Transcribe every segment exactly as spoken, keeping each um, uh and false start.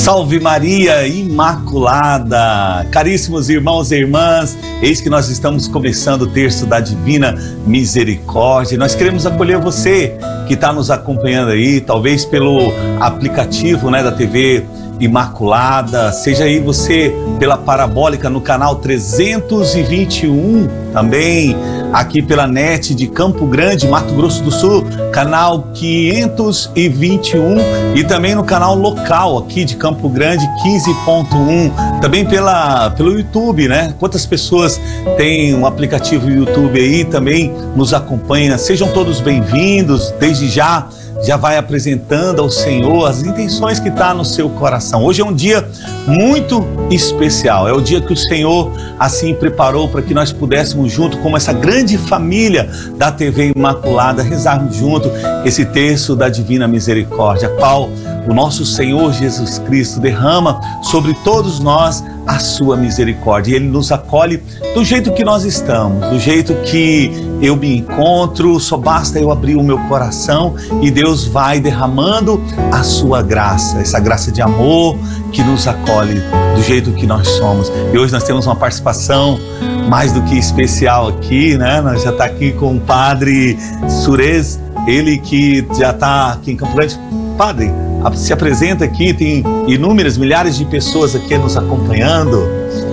Salve Maria Imaculada! Caríssimos irmãos e irmãs, eis que nós estamos começando o terço da Divina Misericórdia. Nós queremos acolher você que está nos acompanhando aí, talvez pelo aplicativo, né, da T V Imaculada, seja aí você pela parabólica no canal trezentos e vinte e um, também aqui pela net de Campo Grande, Mato Grosso do Sul, canal quinhentos e vinte e um, e também no canal local aqui de Campo Grande quinze ponto um, também pela, pelo YouTube, né? Quantas pessoas têm um aplicativo YouTube aí, também nos acompanha. Sejam todos bem-vindos. Desde já já vai apresentando ao Senhor as intenções que está no seu coração. Hoje é um dia muito especial, é o dia que o Senhor assim preparou para que nós pudéssemos junto, como essa grande família da T V Imaculada, rezarmos junto esse terço da Divina Misericórdia, qual o nosso Senhor Jesus Cristo derrama sobre todos nós a sua misericórdia. E Ele nos acolhe do jeito que nós estamos, do jeito que eu me encontro, só basta eu abrir o meu coração e Deus vai derramando a sua graça, essa graça de amor que nos acolhe do jeito que nós somos. E hoje nós temos uma participação mais do que especial aqui, né? Nós já está aqui com o Padre Suresh, ele que já está aqui em Campo Grande. Padre, se apresenta aqui, tem inúmeras, milhares de pessoas aqui nos acompanhando.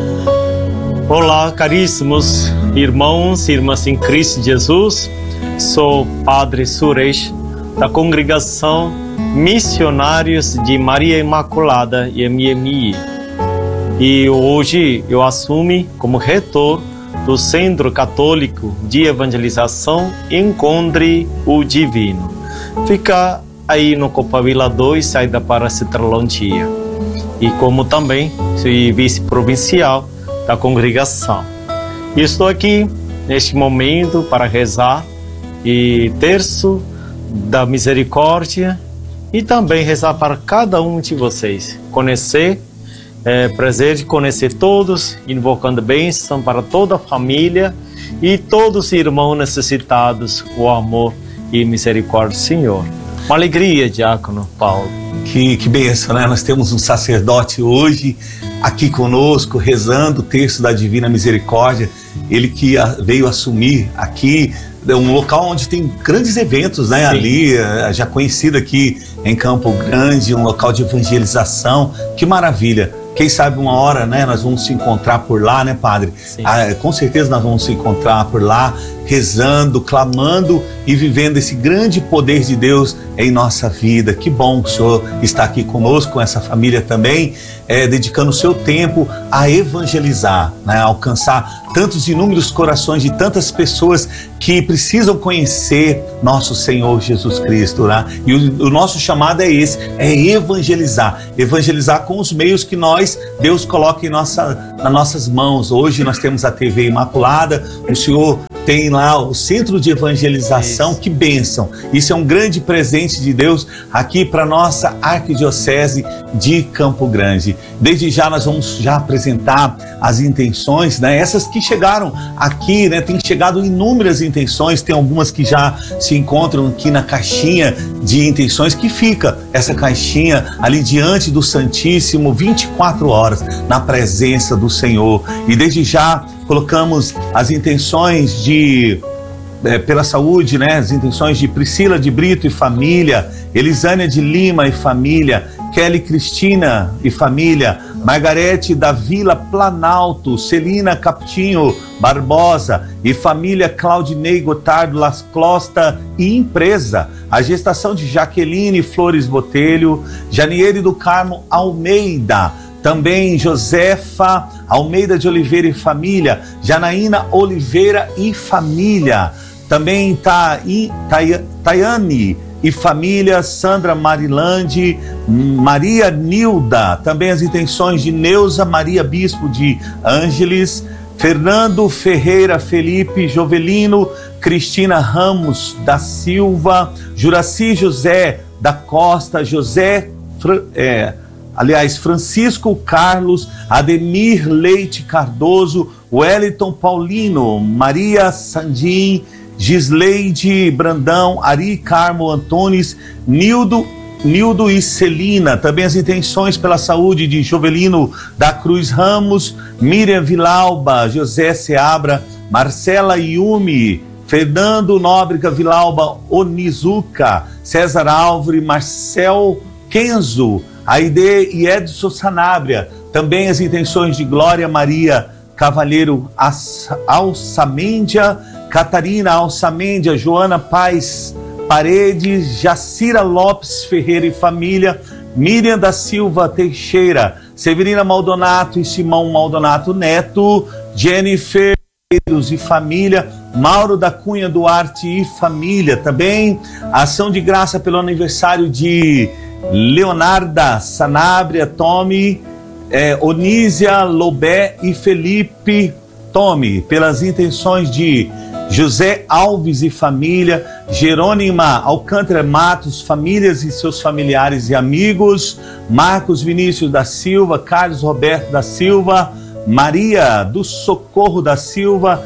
Olá, caríssimos irmãos e irmãs em Cristo Jesus. Sou Padre Suresh, da Congregação Missionários de Maria Imaculada, I M M I. E hoje eu assumo como reitor do Centro Católico de Evangelização Encontre o Divino. Fica aí no Copavila dois, saída para Citralontia. E como também sou vice-provincial da congregação. E estou aqui neste momento para rezar e terço da misericórdia e também rezar para cada um de vocês. Conhecer, é, prazer de conhecer todos, invocando bênção para toda a família e todos os irmãos necessitados, o amor e misericórdia do Senhor. Uma alegria, Diácono Paulo. Que, que bênção, né? Nós temos um sacerdote hoje aqui conosco, rezando o terço da Divina Misericórdia. Ele que veio assumir aqui um local onde tem grandes eventos, né? Sim. Ali, já conhecido aqui em Campo Grande, um local de evangelização. Que maravilha! Quem sabe uma hora, né, nós vamos se encontrar por lá, né, Padre? Ah, com certeza nós vamos se encontrar por lá, rezando, clamando e vivendo esse grande poder de Deus em nossa vida. Que bom que o Senhor está aqui conosco, com essa família também, é, dedicando o seu tempo a evangelizar, né, a alcançar tantos inúmeros corações de tantas pessoas que precisam conhecer nosso Senhor Jesus Cristo, né? E o, o nosso chamado é esse, é evangelizar, evangelizar com os meios que nós, Deus coloca em nossa, nas nossas mãos. Hoje nós temos a T V Imaculada, o Senhor tem lá o Centro de Evangelização. Isso. Que bênção! Isso é um grande presente de Deus aqui para nossa Arquidiocese de Campo Grande. Desde já nós vamos já apresentar as intenções, né? Essas que chegaram aqui, né? Tem chegado inúmeras intenções, tem algumas que já se encontram aqui na caixinha de intenções, que fica essa caixinha ali diante do Santíssimo vinte e quatro horas na presença do Senhor. E desde já colocamos as intenções de é, pela saúde, né? As intenções de Priscila de Brito e família, Elisânia de Lima e família, Kelly Cristina e família, Margarete da Vila Planalto, Celina Caputinho Barbosa e família, Claudinei Gotardo Las Costa e empresa, a gestação de Jaqueline Flores Botelho, Janiele do Carmo Almeida, também Josefa Almeida de Oliveira e família, Janaína Oliveira e família, também Ta, Ta, Tayane e família, Sandra Marilande, Maria Nilda, também as intenções de Neuza Maria Bispo de Ângeles, Fernando Ferreira Felipe Jovelino, Cristina Ramos da Silva, Juraci José da Costa, José, é, aliás, Francisco Carlos, Ademir Leite Cardoso, Wellington Paulino, Maria Sandim, Gisleide Brandão, Ari Carmo Antunes, Nildo Nildo e Celina. Também as intenções pela saúde de Jovelino da Cruz Ramos, Miriam Vilauba, José Seabra, Marcela Yumi, Fernando Nóbrega Vilauba Onizuka, César Álvares, Marcel Kenzo, Aide e Edson Sanabria. Também as intenções de Glória Maria Cavalheiro Alçamendia, Catarina Alçamendia, Joana Paz Paredes, Jacira Lopes Ferreira e família, Miriam da Silva Teixeira, Severina Maldonato e Simão Maldonato Neto, Jennifer e família, Mauro da Cunha Duarte e família. Também ação de graça pelo aniversário de Leonarda Sanabria Tome, é, Onísia Lobé e Felipe Tome, pelas intenções de José Alves e família, Jerônima Alcântara Matos, famílias e seus familiares e amigos, Marcos Vinícius da Silva, Carlos Roberto da Silva, Maria do Socorro da Silva,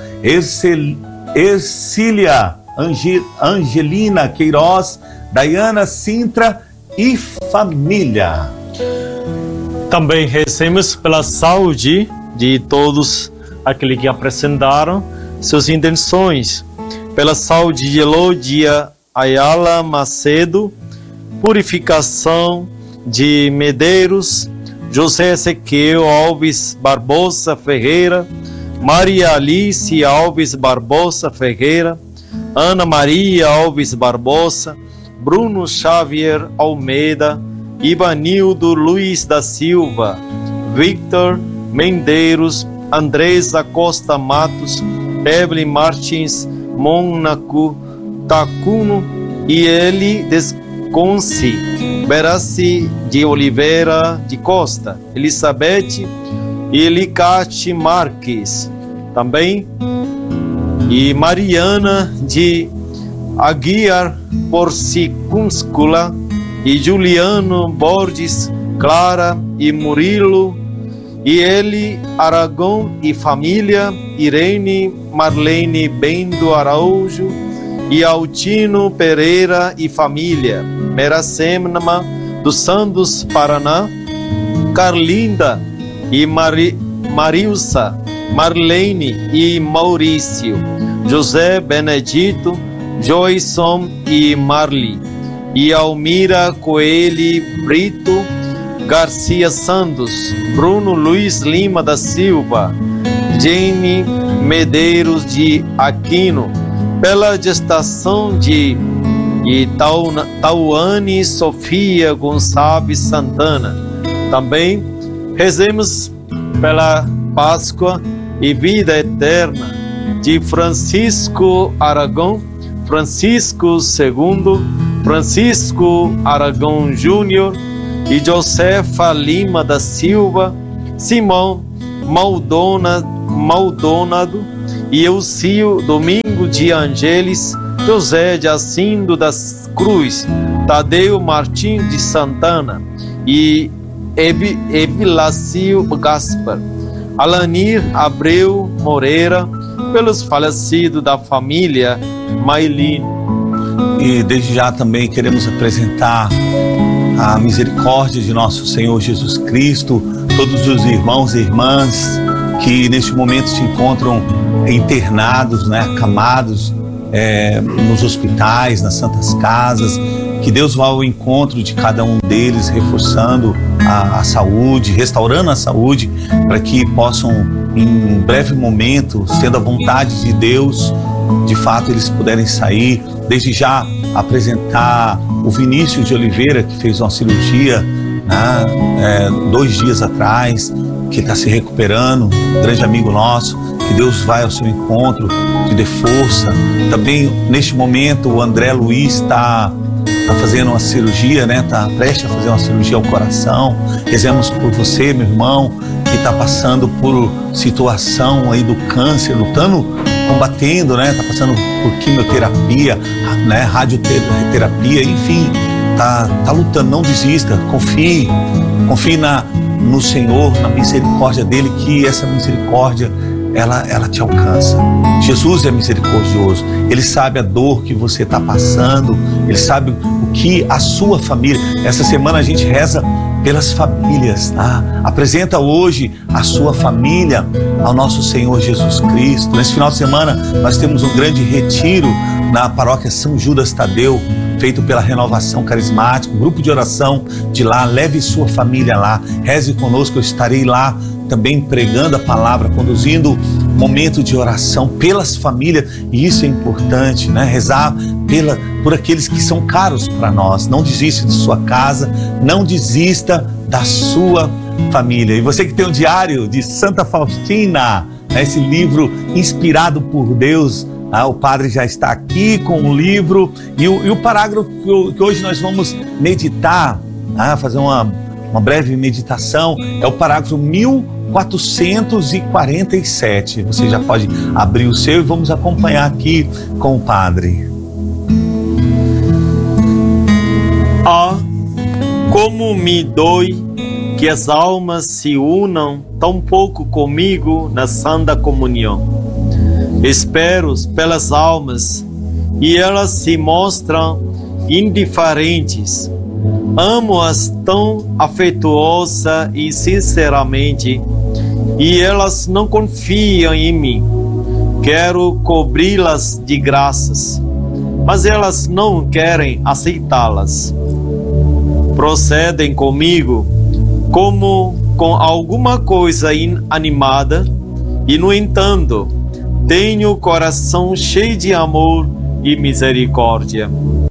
Ercília Ange, Angelina Queiroz, Dayana Sintra e família. Também rezemos pela saúde de todos aqueles que apresentaram suas intenções, pela saúde de Elodia Ayala Macedo, purificação de Medeiros, José Ezequiel Alves Barbosa Ferreira, Maria Alice Alves Barbosa Ferreira, Ana Maria Alves Barbosa, Bruno Xavier Almeida, Ivanildo Luiz da Silva, Victor Mendeiros, Andrés Acosta Matos, Evelyn Martins Monaco Tacuno e Eli Desconce, Beraci de Oliveira de Costa, Elizabeth e Elicate Marques, também, e Mariana de Aguiar Porcicúnscula e Juliano Borges, Clara e Murilo, e ele, Aragão e família, Irene Marlene Bendo Araújo e Altino Pereira e família, Meracema dos Santos, Paraná, Carlinda e Mari, Marilsa, Marlene e Maurício, José Benedito, Joyson e Marli, e Almira Coelho Brito Garcia Santos, Bruno Luiz Lima da Silva, Jane Medeiros de Aquino, pela gestação de Tauane Sofia Gonçalves Santana. Também rezemos pela Páscoa e vida eterna de Francisco Aragão, Francisco segundo, Francisco Aragão Júnior e Josefa Lima da Silva, Simão Maldona, Maldonado e Elcio Domingo de Angeles, José Jacindo das Cruz, Tadeu Martins de Santana e Ev, Evilácio Gaspar, Alanir Abreu Moreira, pelos falecidos da família Mailin. E desde já também queremos apresentar a misericórdia de nosso Senhor Jesus Cristo, todos os irmãos e irmãs que neste momento se encontram internados, né, acamados é, nos hospitais, nas santas casas. Que Deus vá ao encontro de cada um deles, reforçando a, a saúde, restaurando a saúde, para que possam, em breve momento, sendo a vontade de Deus, de fato eles puderem sair. Desde já apresentar o Vinícius de Oliveira, que fez uma cirurgia, né, é, dois dias atrás, que está se recuperando, um grande amigo nosso. Que Deus vai ao seu encontro, te dê força. Também neste momento o André Luiz está tá fazendo uma cirurgia, né? Está prestes a fazer uma cirurgia ao coração. Rezemos por você, meu irmão, que está passando por situação aí do câncer, lutando, combatendo, né? Está passando por quimioterapia, né? Radioterapia, enfim, tá, tá lutando. Não desista, confie, confie na, no Senhor, na misericórdia dele, que essa misericórdia ela, ela te alcança. Jesus é misericordioso, Ele sabe a dor que você está passando, Ele sabe o que a sua família... Essa semana a gente reza pelas famílias, tá? Apresenta hoje a sua família ao nosso Senhor Jesus Cristo. Nesse final de semana nós temos um grande retiro na paróquia São Judas Tadeu, feito pela Renovação Carismática, um grupo de oração de lá. Leve sua família lá, reze conosco, eu estarei lá também pregando a palavra, conduzindo momento de oração pelas famílias, e isso é importante, né? Rezar pela, por aqueles que são caros para nós. Não desista de sua casa, não desista da sua família. E você que tem o diário de Santa Faustina, né? Esse livro inspirado por Deus, ah, o padre já está aqui com o livro, e o, e o parágrafo que, que hoje nós vamos meditar, ah, fazer uma, uma breve meditação, é o parágrafo mil quatrocentos e quarenta e sete. Você já pode abrir o seu e vamos acompanhar aqui com o padre. Ah, como me dói que as almas se unam tão pouco comigo na Santa Comunhão. Espero pelas almas e elas se mostram indiferentes. Amo-as tão afetuosa e sinceramente, e elas não confiam em mim. Quero cobri-las de graças, mas elas não querem aceitá-las. Procedem comigo como com alguma coisa inanimada, e no entanto, tenho o coração cheio de amor e misericórdia.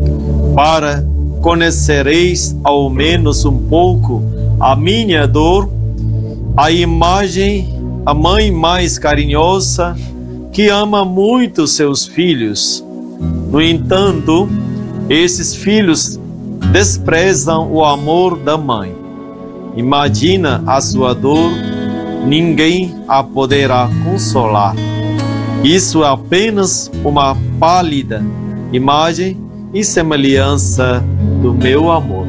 Para conhecereis ao menos um pouco a minha dor, a imagem, a mãe mais carinhosa que ama muito seus filhos. No entanto, esses filhos desprezam o amor da mãe. Imagina a sua dor, ninguém a poderá consolar. Isso é apenas uma pálida imagem e semelhança do meu amor.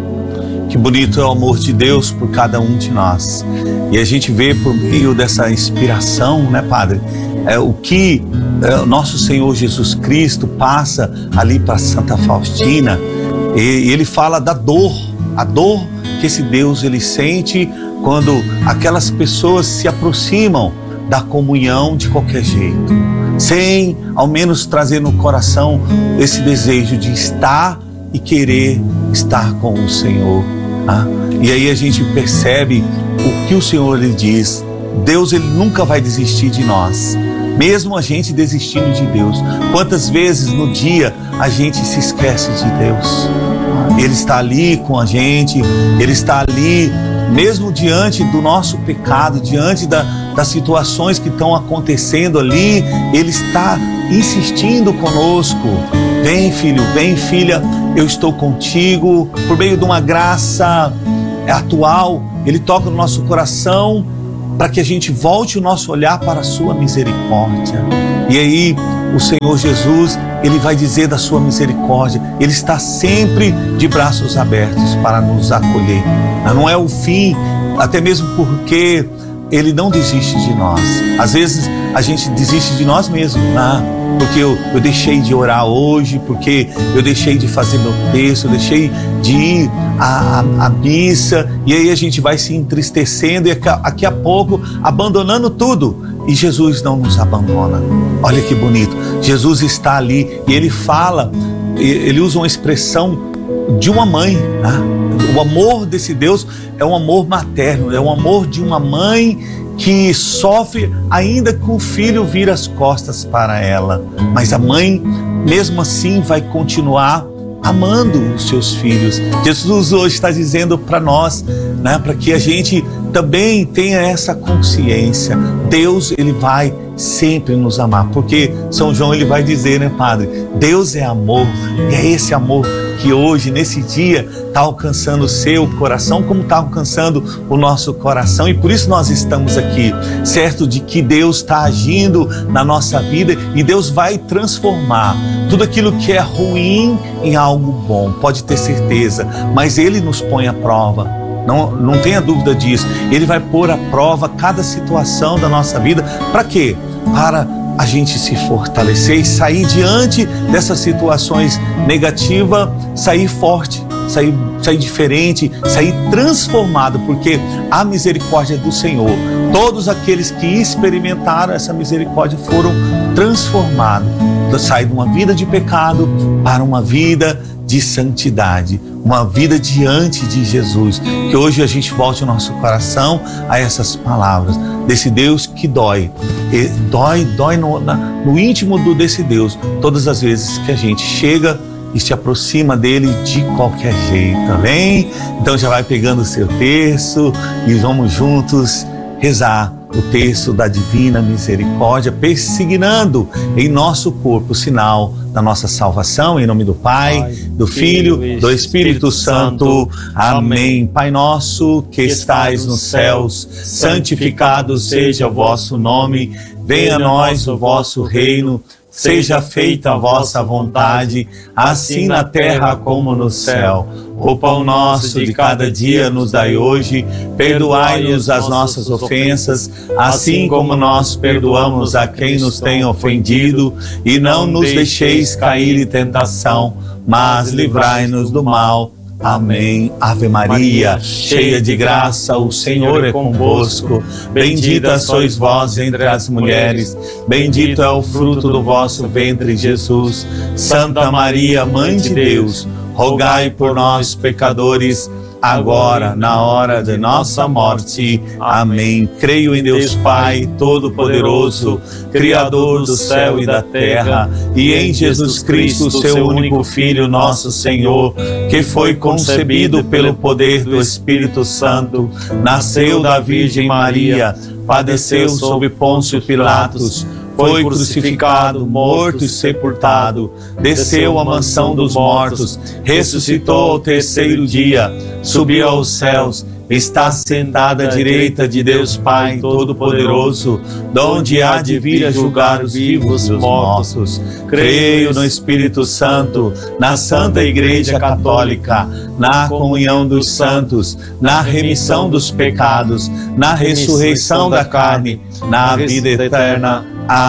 Que bonito é o amor de Deus por cada um de nós. E a gente vê por meio dessa inspiração, né, Padre, é, o que é, o nosso Senhor Jesus Cristo passa ali para Santa Faustina. E, e ele fala da dor, a dor que esse Deus ele sente quando aquelas pessoas se aproximam da comunhão de qualquer jeito, sem ao menos trazer no coração esse desejo de estar e querer estar com o Senhor. Tá? E aí a gente percebe o que o Senhor lhe diz. Deus ele nunca vai desistir de nós, mesmo a gente desistindo de Deus. Quantas vezes no dia a gente se esquece de Deus? Ele está ali com a gente, Ele está ali mesmo diante do nosso pecado, diante da, das situações que estão acontecendo ali. Ele está insistindo conosco. Vem, filho, vem, filha, eu estou contigo. Por meio de uma graça atual, Ele toca no nosso coração para que a gente volte o nosso olhar para a sua misericórdia. E aí o Senhor Jesus, Ele vai dizer da sua misericórdia. Ele está sempre de braços abertos para nos acolher. Não é o fim, até mesmo porque Ele não desiste de nós. Às vezes a gente desiste de nós mesmos, né? Porque eu, eu deixei de orar hoje, porque eu deixei de fazer meu texto, eu deixei de ir à, à, à missa, e aí a gente vai se entristecendo e daqui a pouco abandonando tudo. E Jesus não nos abandona. Olha que bonito, Jesus está ali e Ele fala, Ele usa uma expressão de uma mãe, né? O amor desse Deus é um amor materno, é um amor de uma mãe que sofre ainda que o filho vira as costas para ela, mas a mãe mesmo assim vai continuar amando os seus filhos. Jesus hoje está dizendo para nós, né, para que a gente também tenha essa consciência. Deus ele vai sempre nos amar, porque São João ele vai dizer, né, Padre, Deus é amor, e é esse amor que hoje, nesse dia, está alcançando o seu coração, como está alcançando o nosso coração. E por isso nós estamos aqui, certo de que Deus está agindo na nossa vida e Deus vai transformar tudo aquilo que é ruim em algo bom, pode ter certeza. Mas Ele nos põe à prova, Não, não tenha dúvida disso. Ele vai pôr à prova cada situação da nossa vida. Para quê? Para a gente se fortalecer e sair diante dessas situações negativas, sair forte, sair, sair diferente, sair transformado, porque a misericórdia do Senhor, todos aqueles que experimentaram essa misericórdia foram transformados, sair de uma vida de pecado para uma vida de santidade, uma vida diante de Jesus. Que hoje a gente volte o nosso coração a essas palavras desse Deus que dói, e dói, dói no, na, no íntimo do, desse Deus, todas as vezes que a gente chega e se aproxima dele de qualquer jeito, amém? Então já vai pegando o seu terço e vamos juntos rezar o terço da Divina Misericórdia, persignando em nosso corpo o sinal da nossa salvação, em nome do Pai, Pai do Filho, Filho do Espírito, Espírito Santo. Amém. Pai nosso que estais nos céus, santificado seja o vosso nome, venha a nós o vosso reino, seja feita a vossa vontade, assim na terra como no céu. O pão nosso de cada dia nos dai hoje, perdoai-nos as nossas ofensas, assim como nós perdoamos a quem nos tem ofendido, e não nos deixeis cair em tentação, mas livrai-nos do mal. Amém. Ave Maria, cheia de graça, o Senhor é convosco. Bendita sois vós entre as mulheres, bendito é o fruto do vosso ventre, Jesus. Santa Maria, Mãe de Deus, rogai por nós, pecadores, agora, na hora de nossa morte. Amém. Creio em Deus Pai Todo-Poderoso, Criador do céu e da terra, e em Jesus Cristo, seu único Filho, nosso Senhor, que foi concebido pelo poder do Espírito Santo, nasceu da Virgem Maria, padeceu sob Pôncio Pilatos, foi crucificado, morto e sepultado, desceu à mansão dos mortos, ressuscitou ao terceiro dia, subiu aos céus, está sentado à direita de Deus Pai Todo-Poderoso, donde há de vir a julgar os vivos e os mortos. Creio no Espírito Santo, na Santa Igreja Católica, na comunhão dos santos, na remissão dos pecados, na ressurreição da carne, na vida eterna.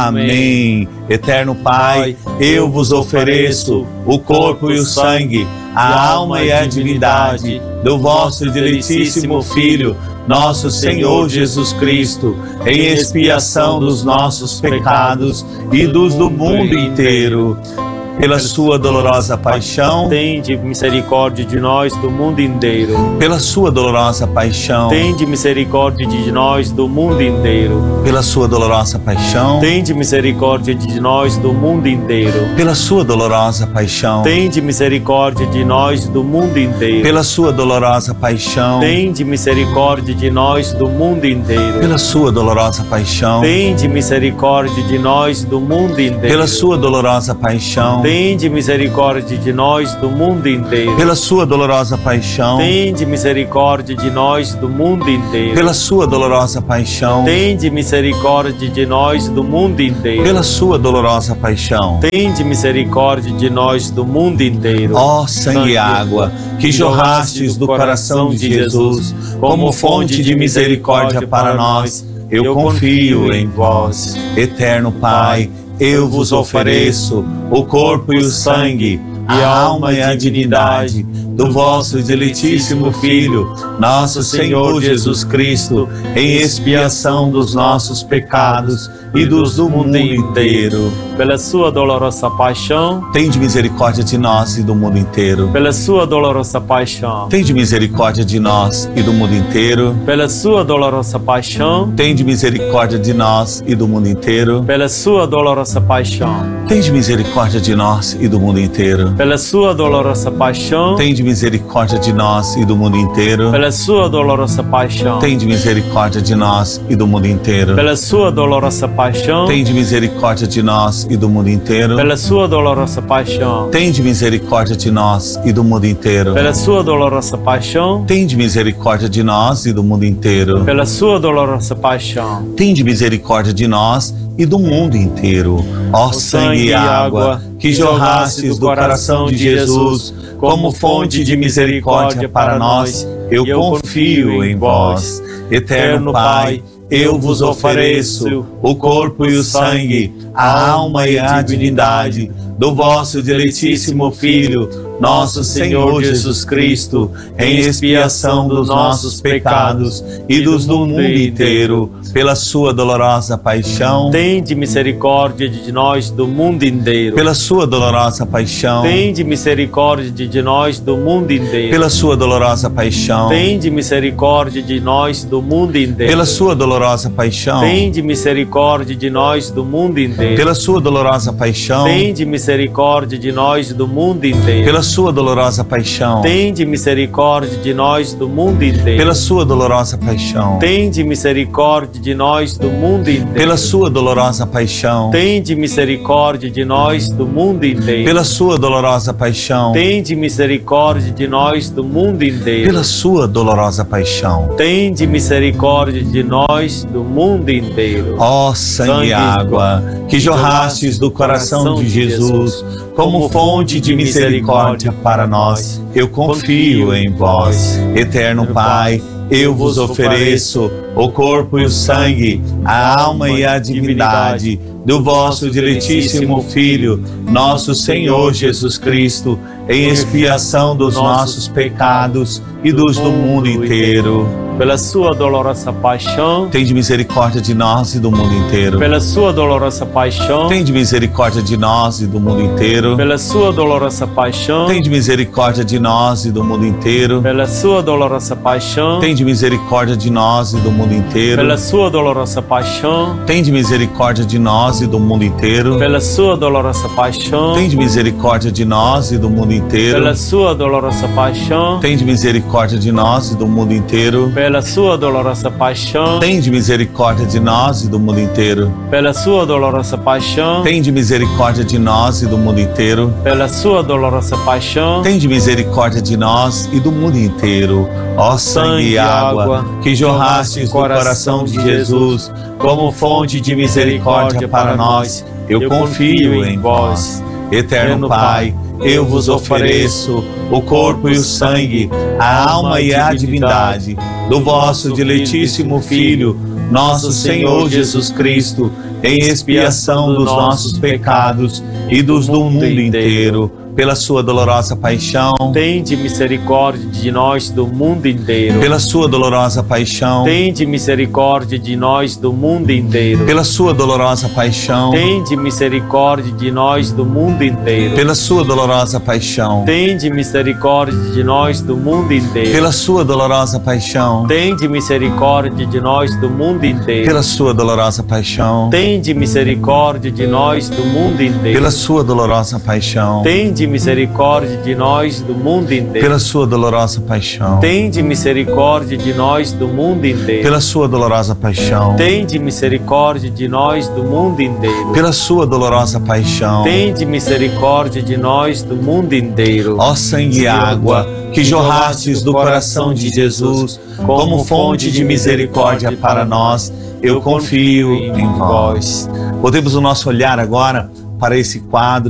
Amém. Eterno Pai, eu vos ofereço o corpo e o sangue, a alma e a divindade do vosso diletíssimo Filho, nosso Senhor Jesus Cristo, em expiação dos nossos pecados e dos do mundo inteiro. Pela sua dolorosa paixão, tende misericórdia de nós do mundo inteiro. Pela sua dolorosa paixão, tende misericórdia de nós do mundo inteiro. Pela sua dolorosa paixão, tende misericórdia de nós do mundo inteiro. Pela sua dolorosa paixão, tende misericórdia de nós do mundo inteiro. Pela sua dolorosa paixão, tende misericórdia de nós do mundo inteiro. Pela sua dolorosa paixão, tende misericórdia de nós do mundo inteiro. Pela sua dolorosa paixão, tende misericórdia de nós do mundo inteiro. Pela sua dolorosa paixão, tende misericórdia de nós do mundo inteiro. Pela sua dolorosa paixão, tende misericórdia de nós do mundo inteiro. Pela sua dolorosa paixão, tende misericórdia de nós do mundo inteiro. Ó sangue e água, que jorrastes do coração de Jesus, como fonte de misericórdia para nós, eu confio em vós. Eterno Pai, eu vos ofereço o corpo e o sangue, a alma e a divindade do vosso diletíssimo Filho, nosso Senhor Jesus Cristo, em expiação dos nossos pecados e dos do mundo inteiro. Pela sua dolorosa paixão, tende misericórdia de nós e do mundo inteiro. Pela sua dolorosa paixão, tende misericórdia de nós e do mundo inteiro. Pela sua dolorosa paixão, tende misericórdia de nós e do mundo inteiro. Pela sua dolorosa paixão, tende misericórdia de nós e do mundo inteiro. Pela sua dolorosa paixão, tende misericórdia de nós e do mundo inteiro. Pela sua dolorosa paixão, tende misericórdia de nós e do mundo inteiro. Pela sua dolorosa paixão, tende misericórdia de nós e do mundo inteiro. Pela sua dolorosa paixão, tende misericórdia de nós e do mundo inteiro. Pela sua dolorosa paixão, tende misericórdia de nós e do mundo inteiro. Pela sua dolorosa paixão, tende misericórdia de nós e do mundo inteiro. Ó sangue e água que jorrastes do coração de Jesus, como fonte de misericórdia para nós, eu confio em vós. Eterno Pai, eu vos ofereço o corpo e o sangue, a alma e a divindade do vosso diletíssimo Filho, nosso Senhor Jesus Cristo, em expiação dos nossos pecados e dos do mundo inteiro, pela sua dolorosa paixão. Tende misericórdia de nós do mundo inteiro. Pela sua dolorosa paixão. Tende misericórdia de nós do mundo inteiro. Pela sua dolorosa paixão. Tende misericórdia de nós do mundo inteiro. Pela sua dolorosa paixão. Tende misericórdia de nós do mundo inteiro. Pela sua dolorosa paixão. Tende misericórdia de nós do mundo inteiro. Pela sua dolorosa paixão. Tende misericórdia de nós do mundo inteiro. Pela sua dolorosa paixão. Tende misericórdia de nós do mundo inteiro. Pela sua dolorosa paixão. Tende misericórdia de nós do mundo inteiro. Pela sua dolorosa paixão. Tende misericórdia de nós do mundo inteiro. Pela sua dolorosa paixão. Tende misericórdia de nós do mundo inteiro. Ó sangue e água que jorrastes do coração de Jesus, como fonte de misericórdia para nós, eu confio em vós. Eterno Pai, eu vos ofereço o corpo e o sangue, a alma e a divindade do vosso diletíssimo Filho, nosso Senhor Jesus Cristo, em expiação dos nossos pecados e dos do mundo inteiro. Pela sua dolorosa paixão, tende misericórdia de nós e do mundo inteiro. Pela sua dolorosa paixão, tende misericórdia de nós e do mundo inteiro. Pela sua dolorosa paixão, tende misericórdia de nós e do mundo inteiro. Pela sua dolorosa paixão, tende misericórdia de nós e do mundo inteiro. Pela sua dolorosa paixão, tende misericórdia de nós e do mundo inteiro. Pela sua dolorosa paixão, tende misericórdia de nós e do mundo inteiro. Pela sua dolorosa paixão, tende misericórdia de nós e do mundo inteiro. Pela sua dolorosa paixão, tende misericórdia de nós e do mundo inteiro. Pela sua dolorosa paixão, tende misericórdia de nós e do mundo inteiro. Pela sua dolorosa paixão, tende misericórdia de nós e do mundo inteiro. Ó sangue e água que jorrastes do coração de Jesus, como fonte de misericórdia para nós, eu confio em vós. Eterno Pai, eu vos ofereço o corpo e o sangue, a alma e a divindade do vosso diletíssimo Filho, nosso Senhor Jesus Cristo, em expiação dos nossos pecados e dos do mundo inteiro. Pela sua dolorosa paixão, tende misericórdia de nós do mundo inteiro. Pela sua dolorosa paixão, tende misericórdia de nós do mundo inteiro. Pela sua dolorosa paixão, tende misericórdia de nós do mundo inteiro. Pela sua dolorosa paixão, tende misericórdia de nós do mundo inteiro. Pela sua dolorosa paixão, tende misericórdia de nós do mundo inteiro. Pela sua dolorosa paixão, tende misericórdia de nós do mundo inteiro. Pela sua dolorosa paixão, tende misericórdia de nós do mundo inteiro. Pela sua dolorosa paixão, tende misericórdia de nós do mundo inteiro. Pela sua dolorosa paixão, tende misericórdia de nós do mundo inteiro. Pela sua dolorosa paixão, tende misericórdia de nós do mundo inteiro. Ó sangue e água que jorrastes do coração de Jesus, como fonte de misericórdia para nós, eu confio em vós. Botemos o nosso olhar agora para esse quadro